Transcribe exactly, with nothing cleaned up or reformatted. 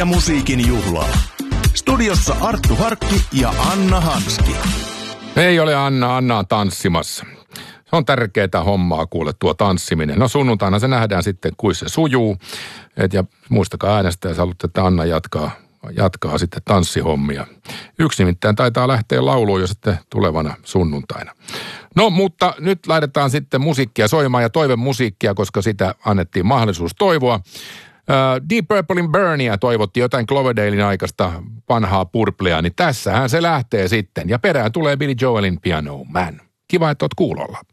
Ja musiikin juhlaa. Studiossa Arttu Harkki ja Anna Hanski. Ei ole Anna, Anna on tanssimassa. Se on tärkeää hommaa kuule tuo tanssiminen. No sunnuntaina se nähdään sitten, kuin se sujuu. Et ja muistakaa äänestää, jos haluatte, että Anna jatkaa, jatkaa sitten tanssihommia. Yksi nimittäin taitaa lähteä lauluun jo sitten tulevana sunnuntaina. No, mutta nyt laitetaan sitten musiikkia soimaan ja toivemusiikkia, koska sitä annettiin mahdollisuus toivoa. Uh, Deep Purplein Burnia toivotti jotain Cloverdalein aikaista vanhaa purplea, niin tässähän se lähtee sitten. Ja perään tulee Billy Joelin Piano Man. Kiva, että oot kuulolla.